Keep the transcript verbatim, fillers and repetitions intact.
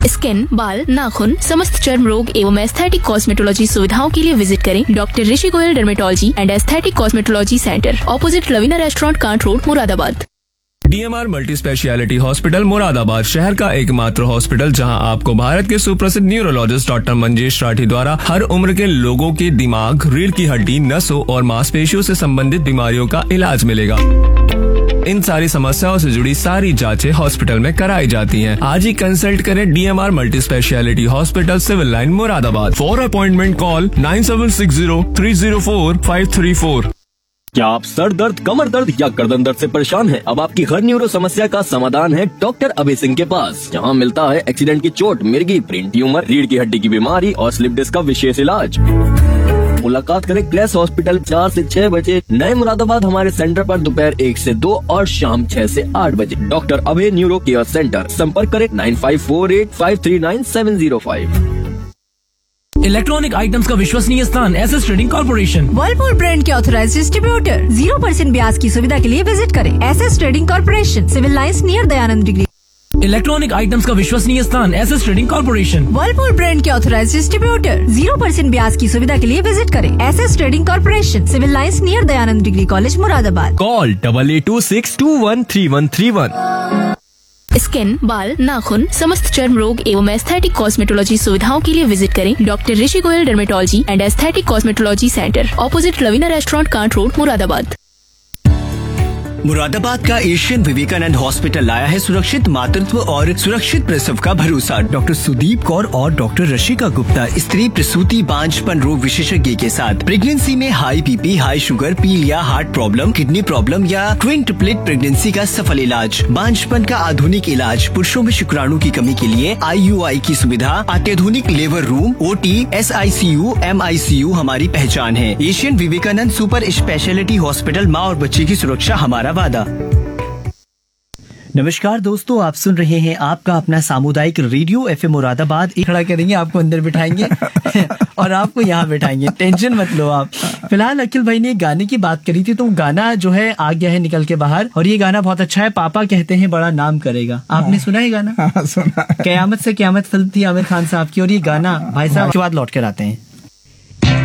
Skin, बाल, नाखून, समस्त चर्म रोग एवं एस्थेटिक कॉस्मेटोलॉजी सुविधाओं के लिए विजिट करें doctor Rishi Goyal dermatology and aesthetic cosmetology centre, opposite Lavina restaurant, can't road, Moradabad. DMR multi speciality hospital Moradabad शहर का एकमात्र हॉस्पिटल जहां आपको भारत के सुप्रसिद्ध न्यूरोलॉजिस्ट डॉक्टर मंजेश राठी द्वारा हर उम्र के लोगों के दिमाग, रीढ़ की हड्डी, नसों और मांसपेशियों से संबंधित बीमारियों का इलाज मिलेगा। इन सारी समस्याओं से जुड़ी सारी जांचें हॉस्पिटल में कराई जाती हैं। आज ही कंसल्ट करें DMR multi speciality hospital, civil line, Moradabad. For appointment call nine seven six zero three zero four five three four. क्या आप सर दर्द, कमर दर्द या गर्दन दर्द से परेशान हैं? अब आपकी हर न्यूरो समस्या का समाधान है डॉक्टर अभय सिंह के पास। यहाँ मिलता है एक्सीडेंट की चोट, मिर्गी, ब्रेन ट्यूमर, रीढ़ की हड्डी की बीमारी और स्लिप डिस्क का विशेष इलाज। मुलाकात करें क्लेस हॉस्पिटल, चार से छह बजे, नए मुरादाबाद। हमारे सेंटर पर दोपहर एक से दो और शाम छह से आठ बजे। डॉक्टर अभय न्यूरो केयर सेंटर। संपर्क करें nine five four eight five three nine seven zero five. Electronic items का विश्वसनीय स्थान S S trading corporation, Whirlpool brand के ऑथराइज्ड डिस्ट्रीब्यूटर। जीरो परसेंट ब्याज की सुविधा के लिए विजिट करें S S trading corporation, civil lines, near Dayanand degree. Electronic items का विश्वसनीय स्थान S S trading corporation, Whirlpool brand के ऑथराइज्ड डिस्ट्रीब्यूटर। जीरो परसेंट ब्याज की सुविधा के लिए विजिट करें S S trading corporation, civil lines, near Dayanand degree college, Moradabad. Call double eight to six to one three one three one. Skin, बाल, नाखून, समस्त चर्म रोग एवं एस्थेटिक कॉस्मेटोलॉजी सुविधाओं के लिए विजिट करें doctor Rishi Goyal dermatology and aesthetic cosmetology centre, opposite Lavina restaurant, can't road, Moradabad. Moradabad का एशियन विवेकानंद हॉस्पिटल लाया है सुरक्षित मातृत्व और सुरक्षित प्रसव का भरोसा। डॉक्टर सुदीप कौर और डॉक्टर रशिका गुप्ता, स्त्री प्रसूति बांझपन रोग विशेषज्ञ के साथ प्रेगनेंसी में हाई बीपी, हाई शुगर, पील या हार्ट प्रॉब्लम, किडनी प्रॉब्लम या ट्विन ट्रिपलेट प्रेगनेंसी का सफल इलाज, बांझपन का आधुनिक इलाज, पुरुषों में शुक्राणु की कमी के लिए आई यू आई की सुविधा, अत्याधुनिक labour room, O T, S I C you, M I C you हमारी पहचान है। Asian Vivekananda super speciality hospital, माँ और बच्चे की सुरक्षा हमारा वादा। नमस्कार दोस्तों, आप सुन रहे हैं आपका अपना सामुदायिक रेडियो एफ एम मुरादाबाद। खड़ा करेंगे, आपको अंदर बिठाएंगे और आपको यहाँ बिठाएंगे, टेंशन मत लो आप। फिलहाल अखिल भाई ने गाने की बात करी थी, तो गाना जो है आ गया है निकल के बाहर, और ये गाना बहुत अच्छा है। पापा कहते हैं बड़ा नाम करेगा। आपने सुना है गाना? हाँ, सुना। कयामत से कयामत फिल्म थी आमिर खान साहब की, और ये गाना भाई साहब के बाद लौट कर आते हैं।